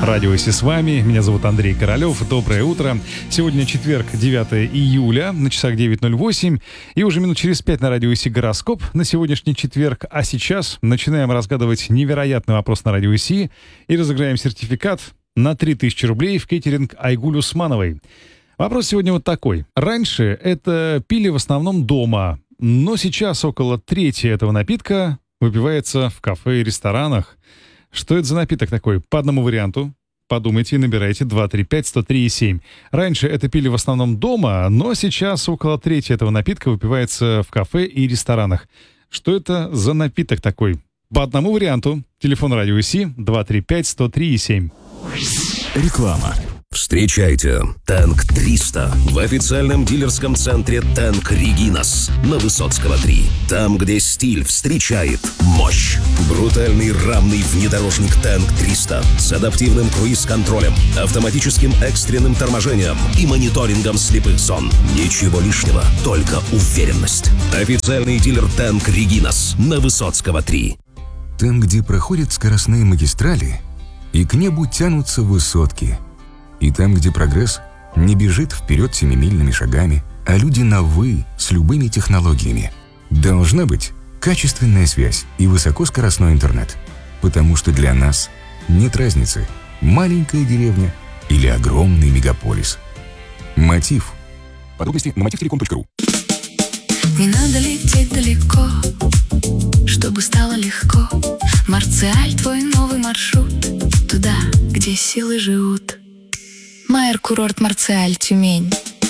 Радио Си с вами. Меня зовут Андрей Королев. Доброе утро. Сегодня четверг, 9 июля, на часах 9:08. И уже минут через 5 на Радио Си гороскоп на сегодняшний четверг. А сейчас начинаем разгадывать невероятный вопрос на Радио Си и разыграем сертификат на 3000 рублей в кейтеринг Айгуль Усмановой. Вопрос сегодня вот такой. Раньше это пили в основном дома, но сейчас около трети этого напитка выпивается в кафе и ресторанах. Что это за напиток такой? По одному варианту подумайте и набирайте 235-103-7. Раньше это пили в основном дома, но сейчас около трети этого напитка выпивается в кафе и ресторанах. Что это за напиток такой? По одному варианту. Телефон Радио Си 235-103-7. Реклама. Встречайте Танк 300 в официальном дилерском центре Танк Регинас на Высоцкого 3. Там, где стиль встречает мощь. Брутальный рамный внедорожник Танк 300 с адаптивным круиз-контролем, автоматическим экстренным торможением и мониторингом слепых зон. Ничего лишнего, только уверенность. Официальный дилер Танк Регинас на Высоцкого 3. Там, где проходят скоростные магистрали и к небу тянутся высотки. И там, где прогресс не бежит вперед семимильными шагами, а люди на «вы» с любыми технологиями. Должна быть качественная связь и высокоскоростной интернет. Потому что для нас нет разницы, маленькая деревня или огромный мегаполис. Мотив. Подробности на motivtelecom.ru. Не надо лететь далеко, чтобы стало легко. Марциаль — твой новый маршрут, туда, где силы живут. Майер-курорт Марциаль, Тюмень.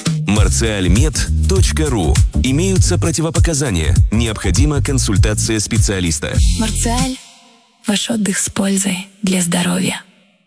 marcialmed.ru. Имеются противопоказания. Необходима консультация специалиста. Марциаль — ваш отдых с пользой для здоровья.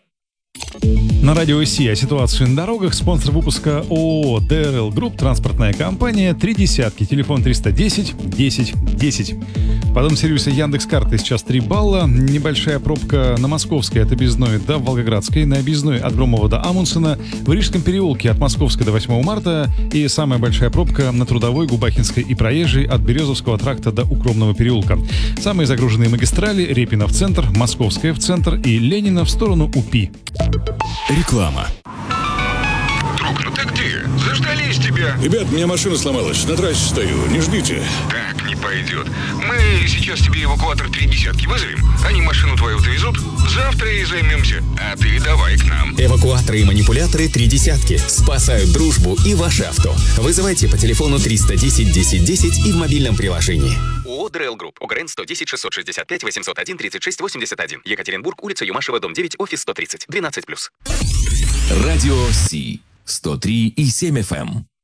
На Радио Си о ситуации на дорогах. Спонсор выпуска ООО ДРЛ Групп, транспортная компания, 30. Телефон 310 10 10. Потом сервиса Яндекс.Карты сейчас 3 балла. Небольшая пробка на Московской от Объездной до Волгоградской, на Объездной от Громова до Амундсена, в Рижском переулке от Московской до 8 марта и самая большая пробка на Трудовой, Губахинской и Проезжей от Березовского тракта до Укромного переулка. Самые загруженные магистрали: Репина в центр, Московская в центр и Ленина в сторону УПИ. Реклама. Друг, ну ты где? Заждались тебя. Ребят, у меня машина сломалась, на трассе стою, не ждите. Так не пойдет. Мы сейчас тебе эвакуатор 30 вызовем, они машину твою довезут, завтра и займемся. А ты давай к нам. Эвакуаторы и манипуляторы 30 спасают дружбу и ваше авто. Вызывайте по телефону 310 10 10 и в мобильном приложении. ООО ДРЛ Групп. УГРН 110 665 801 36 81. Екатеринбург, улица Юмашева, дом 9, офис 130. 12+. Радио Си 103,7 FM.